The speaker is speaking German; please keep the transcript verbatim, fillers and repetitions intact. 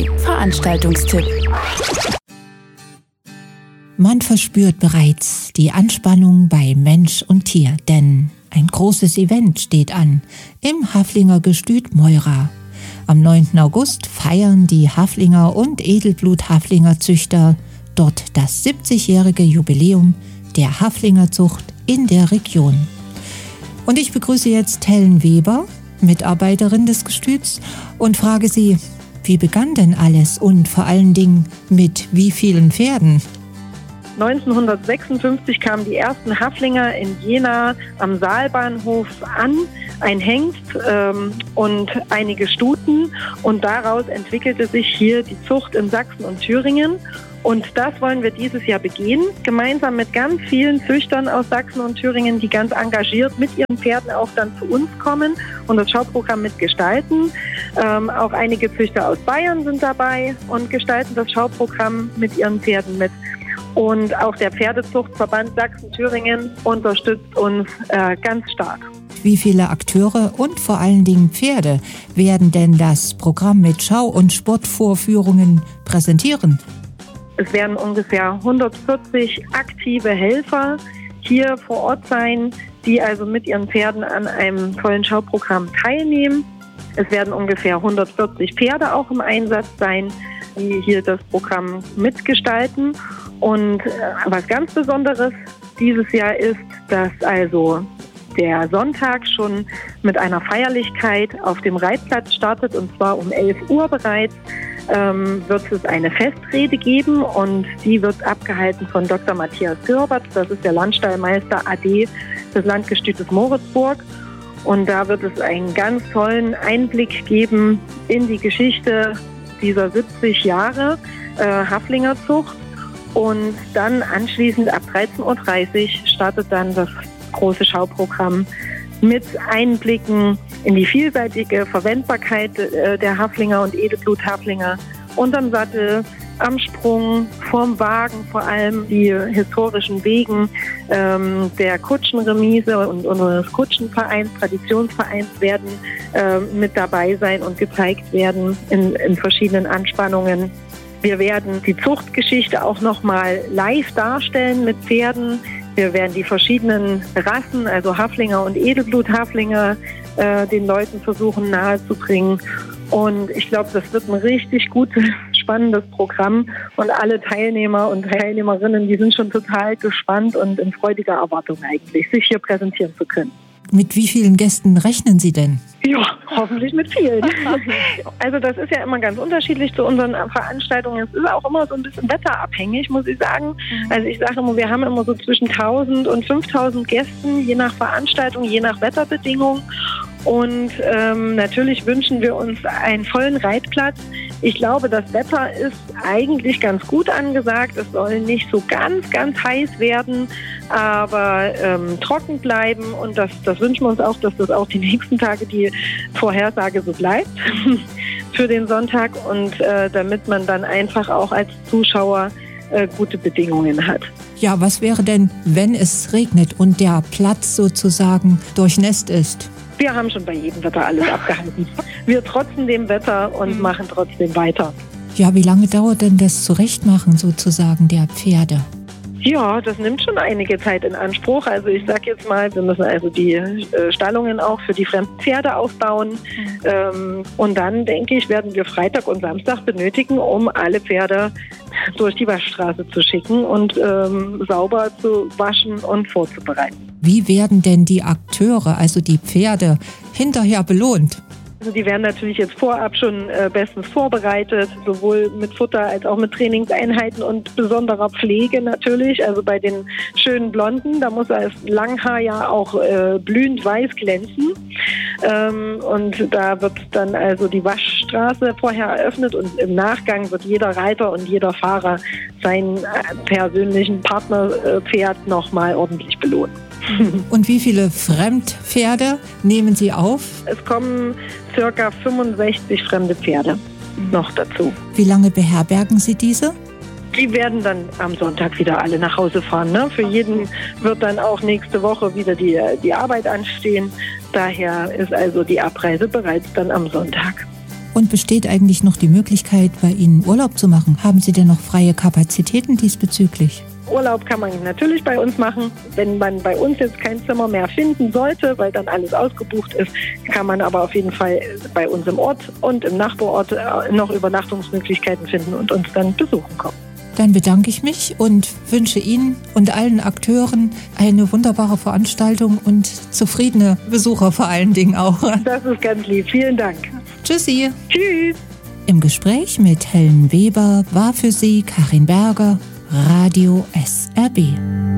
D Veranstaltungstipp. Man verspürt bereits die Anspannung bei Mensch und Tier, denn ein großes Event steht an im Haflinger Gestüt Meura. Am neunten August feiern die Haflinger und Edelblut-Haflinger Züchter dort das siebzigjährige Jubiläum der Haflingerzucht in der Region. Und ich begrüße jetzt Helen Weber, Mitarbeiterin des Gestüts, und frage sie, wie begann denn alles und vor allen Dingen mit wie vielen Pferden? neunzehnhundertsechsundfünfzig kamen die ersten Haflinger in Jena am Saalbahnhof an, ein Hengst ähm, und einige Stuten, und daraus entwickelte sich hier die Zucht in Sachsen und Thüringen. Und das wollen wir dieses Jahr begehen, gemeinsam mit ganz vielen Züchtern aus Sachsen und Thüringen, die ganz engagiert mit ihren Pferden auch dann zu uns kommen und das Schauprogramm mitgestalten. Ähm, auch einige Züchter aus Bayern sind dabei und gestalten das Schauprogramm mit ihren Pferden mit. Und auch der Pferdezuchtverband Sachsen-Thüringen unterstützt uns äh, ganz stark. Wie viele Akteure und vor allen Dingen Pferde werden denn das Programm mit Schau- und Sportvorführungen präsentieren? Es werden ungefähr hundertvierzig aktive Helfer hier vor Ort sein, die also mit ihren Pferden an einem tollen Schauprogramm teilnehmen. Es werden ungefähr hundertvierzig Pferde auch im Einsatz sein, die hier das Programm mitgestalten. Und äh, was ganz Besonderes dieses Jahr ist, dass also der Sonntag schon mit einer Feierlichkeit auf dem Reitplatz startet, und zwar um elf Uhr bereits. Ähm, wird es eine Festrede geben, und die wird abgehalten von Doktor Matthias Gürbert. Das ist der Landstallmeister A D des Landgestütes Moritzburg. Und da wird es einen ganz tollen Einblick geben in die Geschichte dieser siebzig Jahre äh, Haflingerzucht. Und dann anschließend ab dreizehn Uhr dreißig startet dann das große Schauprogramm mit Einblicken in die vielseitige Verwendbarkeit äh, der Haflinger und Edelblut-Haflinger unterm Sattel, am Sprung, vorm Wagen, vor allem die historischen Wegen ähm, der Kutschenremise und unseres Kutschenvereins, Traditionsvereins werden äh, mit dabei sein und gezeigt werden in, in verschiedenen Anspannungen. Wir werden die Zuchtgeschichte auch nochmal live darstellen mit Pferden. Wir werden die verschiedenen Rassen, also Haflinger und Edelblut-Haflinger, äh, den Leuten versuchen nahezubringen. Und ich glaube, das wird ein richtig gutes, spannendes Programm. Und alle Teilnehmer und Teilnehmerinnen, die sind schon total gespannt und in freudiger Erwartung eigentlich, sich hier präsentieren zu können. Mit wie vielen Gästen rechnen Sie denn? Ja, hoffentlich mit vielen. Also das ist ja immer ganz unterschiedlich zu unseren Veranstaltungen. Es ist auch immer so ein bisschen wetterabhängig, muss ich sagen. Also ich sage immer, wir haben immer so zwischen tausend und fünftausend Gästen, je nach Veranstaltung, je nach Wetterbedingungen. Und ähm, natürlich wünschen wir uns einen vollen Reitplatz. Ich glaube, das Wetter ist eigentlich ganz gut angesagt. Es soll nicht so ganz, ganz heiß werden, aber ähm, trocken bleiben. Und das, das wünschen wir uns auch, dass das auch die nächsten Tage die Vorhersage so bleibt für den Sonntag. Und äh, damit man dann einfach auch als Zuschauer äh, gute Bedingungen hat. Ja, was wäre denn, wenn es regnet und der Platz sozusagen durchnässt ist? Wir haben schon bei jedem Wetter alles abgehalten. Wir trotzen dem Wetter und mhm. machen trotzdem weiter. Ja, wie lange dauert denn das Zurechtmachen sozusagen der Pferde? Ja, das nimmt schon einige Zeit in Anspruch. Also ich sage jetzt mal, wir müssen also die äh, Stallungen auch für die fremden Pferde aufbauen. Mhm. Ähm, und dann, denke ich, werden wir Freitag und Samstag benötigen, um alle Pferde durch die Waschstraße zu schicken und ähm, sauber zu waschen und vorzubereiten. Wie werden denn die Akteure, also die Pferde, hinterher belohnt? Also die werden natürlich jetzt vorab schon äh, bestens vorbereitet, sowohl mit Futter als auch mit Trainingseinheiten und besonderer Pflege natürlich. Also bei den schönen Blonden, da muss das Langhaar ja auch äh, blühend weiß glänzen. Ähm, und da wird dann also die Waschstraße vorher eröffnet und im Nachgang wird jeder Reiter und jeder Fahrer seinen äh, persönlichen Partnerpferd äh, nochmal ordentlich belohnen. Und wie viele Fremdpferde nehmen Sie auf? Es kommen circa fünfundsechzig fremde Pferde noch dazu. Wie lange beherbergen Sie diese? Die werden dann am Sonntag wieder alle nach Hause fahren. Ne? Für jeden wird dann auch nächste Woche wieder die, die Arbeit anstehen. Daher ist also die Abreise bereits dann am Sonntag. Und besteht eigentlich noch die Möglichkeit, bei Ihnen Urlaub zu machen? Haben Sie denn noch freie Kapazitäten diesbezüglich? Urlaub kann man natürlich bei uns machen. Wenn man bei uns jetzt kein Zimmer mehr finden sollte, weil dann alles ausgebucht ist, kann man aber auf jeden Fall bei uns im Ort und im Nachbarort noch Übernachtungsmöglichkeiten finden und uns dann besuchen kommen. Dann bedanke ich mich und wünsche Ihnen und allen Akteuren eine wunderbare Veranstaltung und zufriedene Besucher vor allen Dingen auch. Das ist ganz lieb. Vielen Dank. Tschüssi. Tschüss. Im Gespräch mit Helen Weber war für Sie Karin Berger, Radio S R B.